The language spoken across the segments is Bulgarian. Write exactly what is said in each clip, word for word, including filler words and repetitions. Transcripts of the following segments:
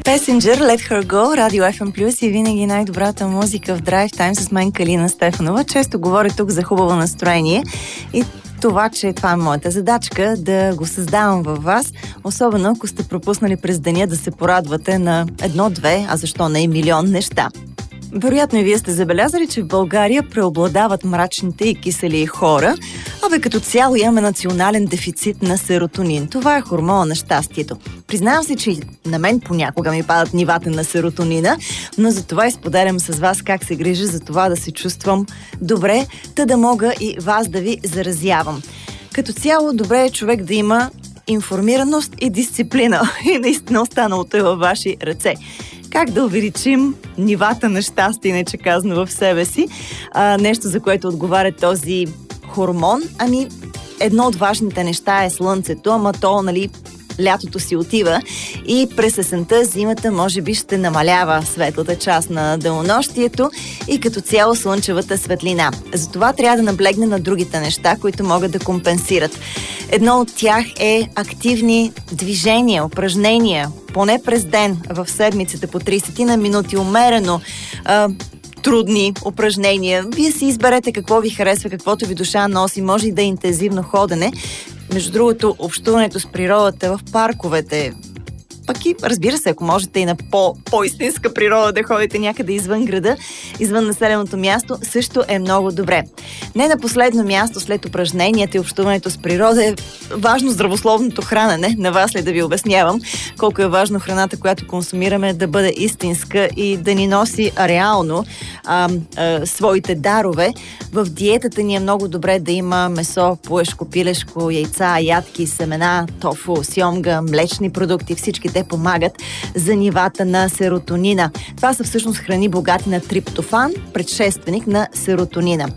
Passenger, Let Her Go, Радио Еф Ем Плюс и винаги най-добрата музика в Drive Time с мен Калина Стефанова. Често говоря тук за хубаво настроение и това, че това е моята задачка да го създавам във вас, особено ако сте пропуснали през деня да се порадвате на едно-две, а защо не и милион неща. Вероятно и вие сте забелязали, че в България преобладават мрачните и кисели хора, а бе като цяло имаме национален дефицит на серотонин. Това е хормона на щастието. Признавам се, че на мен понякога ми падат нивата на серотонина, но за това изподелям с вас как се грижа за това да се чувствам добре, та да мога и вас да ви заразявам. Като цяло добре е човек да има информираност и дисциплина и наистина останалото е във ваши ръце. Как да увеличим нивата на щастие, иначе казано в себе си? А, нещо, за което отговаря този хормон. Ами, едно от важните неща е слънцето, ама то, нали, лятото си отива и през есента, зимата може би ще намалява светлата част на денонощието и като цяло слънчевата светлина. Затова трябва да наблегне на другите неща, които могат да компенсират. Едно от тях е активни движения, упражнения, поне през ден, в седмицата по трийсет на минути, умерено, а, трудни упражнения. Вие си изберете какво ви харесва, каквото ви душа носи, може и да е интензивно ходене. Между другото, общуването с природата в парковете, пък и, разбира се, ако можете и на по, по-истинска природа да ходите някъде извън града, извън населеното място, също е много добре. Не на последно място, след упражненията и общуването с природа, е важно здравословното хранене. На вас ли да ви обяснявам колко е важно храната, която консумираме, да бъде истинска и да ни носи реално а, а, своите дарове. В диетата ни е много добре да има месо, пуешко, пилешко, яйца, ядки, семена, тофу, сьомга, млечни продукти, всички те помагат за нивата на серотонина. Това са всъщност храни богати на триптофан, предшественик на серотонина.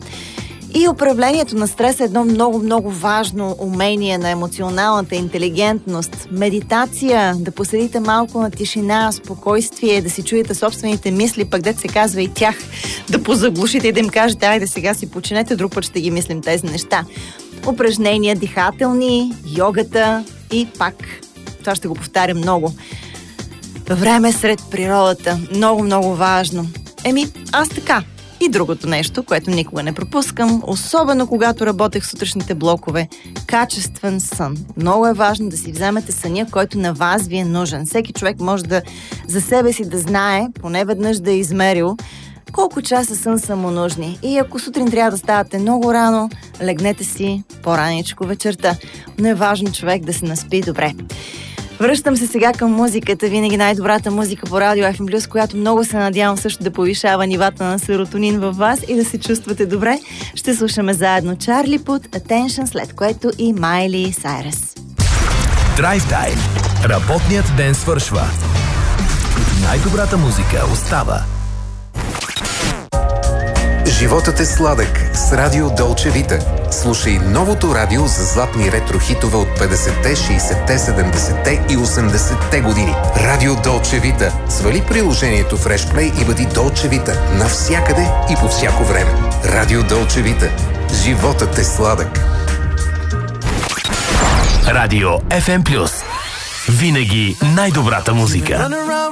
И управлението на стрес е едно много-много важно умение на емоционалната интелигентност. Медитация, да поседите малко на тишина, спокойствие, да си чуете собствените мисли, пък дет се казва и тях да позаглушите и да им кажете, айде сега си починете, друг път ще ги мислим тези неща. Упражнения, дихателни, йогата и пак, това ще го повтаря много, време сред природата. Много-много важно. Еми, аз така. И другото нещо, което никога не пропускам, особено когато работех в сутрешните блокове, качествен сън. Много е важно да си вземете съня, който на вас ви е нужен. Всеки човек може да за себе си да знае, поне веднъж да е измерил, колко часа сън са му нужни. И ако сутрин трябва да ставате много рано, легнете си по-раничко вечерта. Но е важно човек да се наспи добре. Връщам се сега към музиката. Винаги най-добрата музика по Радио Еф Ем Плюс, която много се надявам също да повишава нивата на серотонин във вас и да се чувствате добре. Ще слушаме заедно Чарли Пут, Attention, след което и Майли Сайрес. Drive Time. Работният ден свършва. Най-добрата музика остава. Животът е сладък с Радио Долче Вита. Слушай новото радио за златни ретро-хитове от петдесетте, шейсетте, седемдесетте и осемдесетте години. Радио Долче Вита. Свали приложението в Freshplay и бъди Долче Вита навсякъде и по всяко време. Радио Долче Вита. Животът е сладък. Радио Еф Ем Плюс. Винаги най-добрата музика.